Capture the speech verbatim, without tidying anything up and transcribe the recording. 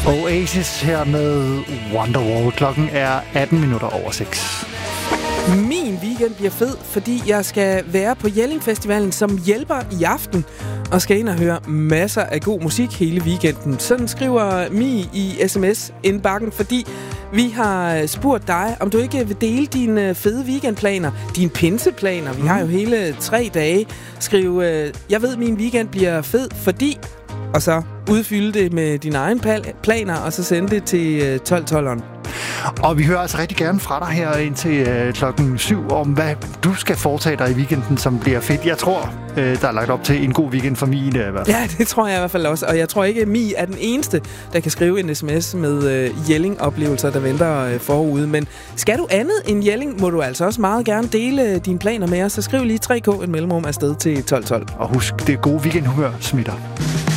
Oasis her med Wonderwall. Klokken er atten minutter over seks. Min weekend bliver fed, fordi jeg skal være på Jelling Festivalen som hjælper i aften og skal ind og høre masser af god musik hele weekenden. Sådan skriver Mi i sms-indbakken, fordi vi har spurgt dig, om du ikke vil dele dine fede weekendplaner, dine pinseplaner. Vi har jo hele tre dage. Skriv, jeg ved, min weekend bliver fed, fordi... Og så udfylde det med dine egne planer, og så sende det til tolv tolveren. Og vi hører altså rigtig gerne fra dig her indtil øh, klokken syv om, hvad du skal foretage dig i weekenden, som bliver fedt. Jeg tror, øh, der er lagt op til en god weekend for Mi i det i hvert fald. Ja, det tror jeg i hvert fald også. Og jeg tror ikke, at Mi er den eneste, der kan skrive en sms med øh, Jelling-oplevelser, der venter øh, forude. Men skal du andet end Jelling, må du altså også meget gerne dele dine planer med os. Så skriv lige tre k en mellemrum afsted til tolv tolv. Og husk, det gode weekendhumør smitter.